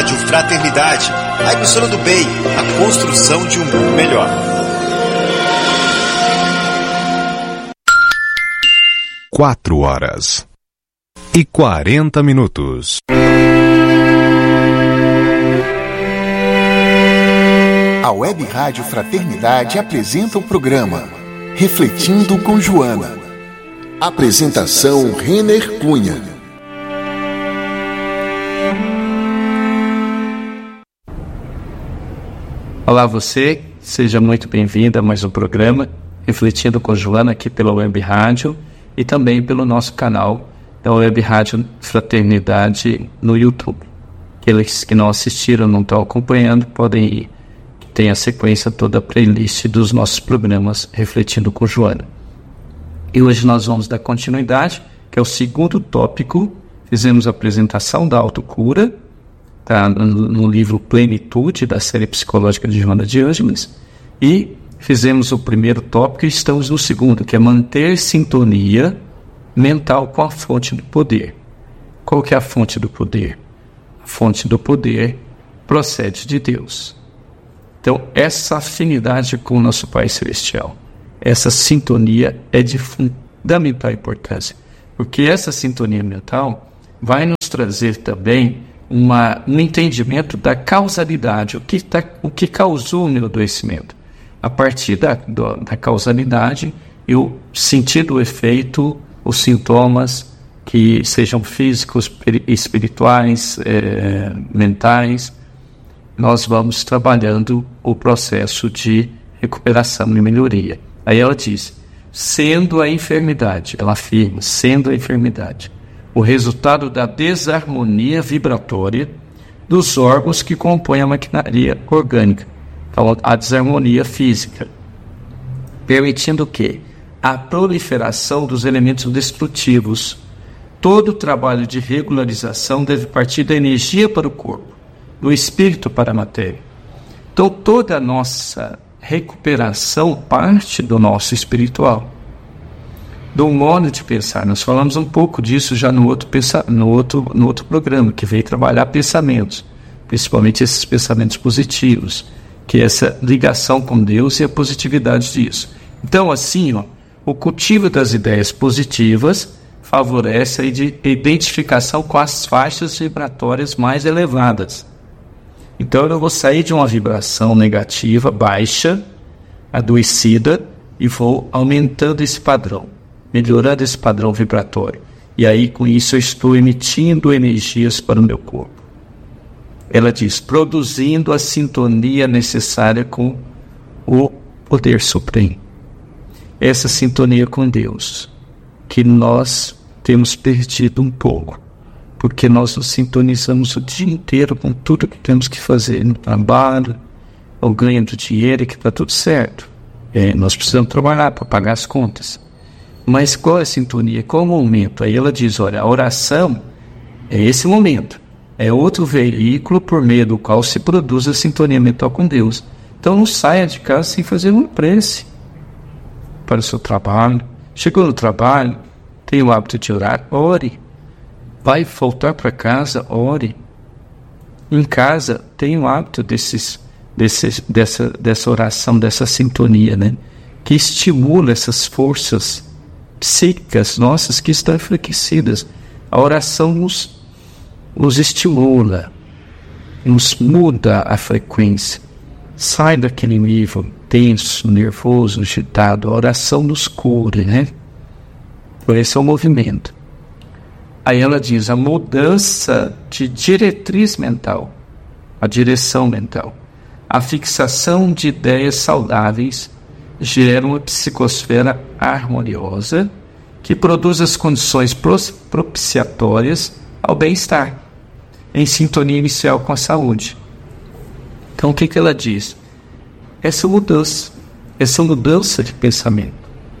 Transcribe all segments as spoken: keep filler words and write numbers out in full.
Rádio Fraternidade, a emissora do bem, a construção de um mundo melhor. Quatro horas e quarenta minutos. A Web Rádio Fraternidade apresenta o programa Refletindo com Joana. Apresentação Renner Cunha. Olá você, seja muito bem-vindo a mais um programa Refletindo com Joana aqui pela Web Rádio e também pelo nosso canal da Web Rádio Fraternidade no YouTube. Aqueles que não assistiram, não estão acompanhando, podem ir. Tem a sequência toda a playlist dos nossos programas Refletindo com Joana. E hoje nós vamos dar continuidade, que é o segundo tópico. Fizemos a apresentação da autocura, tá, no, no livro Plenitude, da série psicológica de Joana de Ângeles, e fizemos o primeiro tópico e estamos no segundo, que é manter sintonia mental com a fonte do poder. Qual que é a fonte do poder? A fonte do poder procede de Deus. Então, essa afinidade com o nosso Pai Celestial, essa sintonia é de fundamental importância, porque essa sintonia mental vai nos trazer também uma, um entendimento da causalidade, o que, tá, o que causou o meu adoecimento. A partir da, do, da causalidade, eu sentir o efeito, os sintomas, que sejam físicos, espirituais, é, mentais, nós vamos trabalhando o processo de recuperação e melhoria. Aí ela diz, sendo a enfermidade, ela afirma, sendo a enfermidade, o resultado da desarmonia vibratória dos órgãos que compõem a maquinaria orgânica, então a desarmonia física, permitindo que a proliferação dos elementos destrutivos. Todo o trabalho de regularização deve partir da energia para o corpo, do espírito para a matéria. Então toda a nossa recuperação parte do nosso espiritual, do modo de pensar. Nós falamos um pouco disso já no outro, pensa, no outro, no outro programa, que veio trabalhar pensamentos, principalmente esses pensamentos positivos, que é essa ligação com Deus e a positividade disso. Então assim, ó, o cultivo das ideias positivas favorece a identificação com as faixas vibratórias mais elevadas. Então eu não vou sair de uma vibração negativa, baixa, adoecida, e vou aumentando esse padrão, melhorando esse padrão vibratório. E aí com isso eu estou emitindo energias para o meu corpo. Ela diz, produzindo a sintonia necessária com o poder supremo. Essa sintonia com Deus, que nós temos perdido um pouco, porque nós nos sintonizamos o dia inteiro com tudo que temos que fazer no trabalho, ou ganhando dinheiro, que está tudo certo. É, nós precisamos trabalhar para pagar as contas. Mas qual é a sintonia? Qual é o momento? Aí ela diz, olha, a oração é esse momento. É outro veículo por meio do qual se produz a sintonia mental com Deus. Então não saia de casa sem fazer uma prece para o seu trabalho. Chegou no trabalho, tem o hábito de orar, ore. Vai voltar para casa, ore. Em casa, tem o hábito desses, desses, dessa, dessa oração, dessa sintonia, né? Que estimula essas forças psíquicas nossas que estão enfraquecidas. A oração nos, nos estimula, nos muda a frequência. Sai daquele nível tenso, nervoso, agitado. A oração nos cura, né? Por esse é o movimento. Aí ela diz, a mudança de diretriz mental, a direção mental, a fixação de ideias saudáveis gera uma psicosfera harmoniosa que produz as condições propiciatórias ao bem-estar, em sintonia inicial com a saúde. Então o que, que ela diz? Essa mudança, essa mudança de pensamento,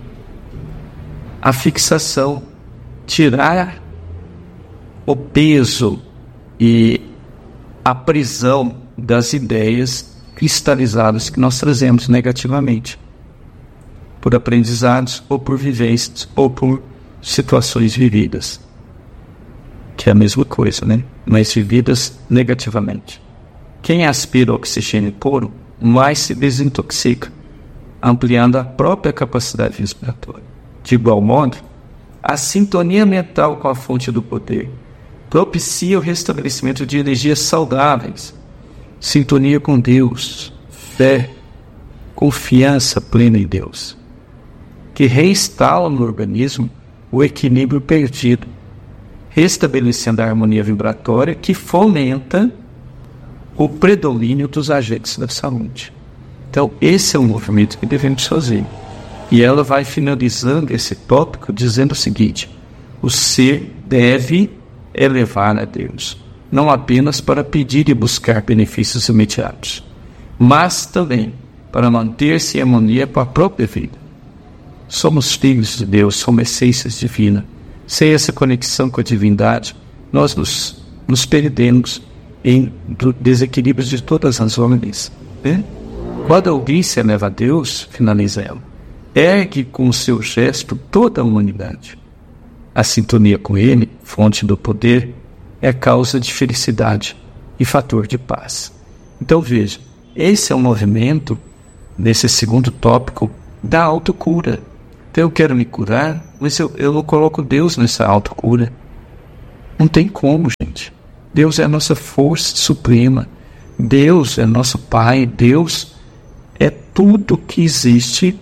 a fixação, tirar o peso e a prisão das ideias cristalizadas que nós trazemos negativamente, por aprendizados ou por vivências ou por situações vividas, que é a mesma coisa, né? Mas vividas negativamente. Quem aspira oxigênio puro mais se desintoxica, ampliando a própria capacidade respiratória. De igual modo, a sintonia mental com a fonte do poder propicia o restabelecimento de energias saudáveis, sintonia com Deus, fé, confiança plena em Deus, que reinstala no organismo o equilíbrio perdido, restabelecendo a harmonia vibratória que fomenta o predomínio dos agentes da saúde. Então, esse é o movimento que devemos fazer. E ela vai finalizando esse tópico dizendo o seguinte: o ser deve elevar a Deus, não apenas para pedir e buscar benefícios imediatos, mas também para manter-se em harmonia com a própria vida. Somos filhos de Deus, somos essências divinas. Sem essa conexão com a divindade, nós nos, nos perdemos em desequilíbrios de todas as ordens, né? Quando alguém se eleva a Deus, finaliza ela, ergue com o seu gesto toda a humanidade. A sintonia com Ele, fonte do poder, é causa de felicidade e fator de paz. Então veja, esse é o movimento, nesse segundo tópico, da autocura. Então eu quero me curar, mas eu, eu não coloco Deus nessa autocura. Não tem como, gente. Deus é a nossa força suprema. Deus é nosso Pai. Deus é tudo que existe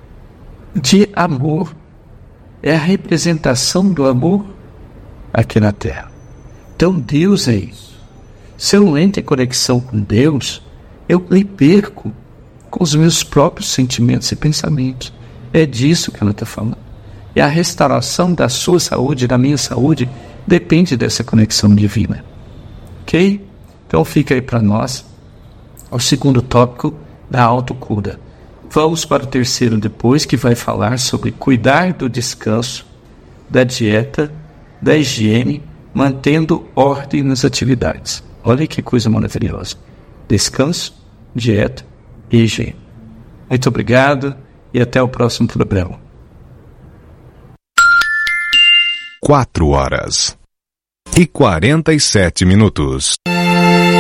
de amor. É a representação do amor aqui na Terra. Então Deus é isso. Se eu não entro em conexão com Deus, eu me perco com os meus próprios sentimentos e pensamentos. É disso que ela está falando. E a restauração da sua saúde, da minha saúde, depende dessa conexão divina. Ok? Então fica aí para nós o segundo tópico da autocura. Vamos para o terceiro depois, que vai falar sobre cuidar do descanso, da dieta, da higiene, mantendo ordem nas atividades. Olha que coisa maravilhosa. Descanso, dieta e higiene. Muito obrigado e até o próximo programa. Quatro horas e quarenta e sete minutos.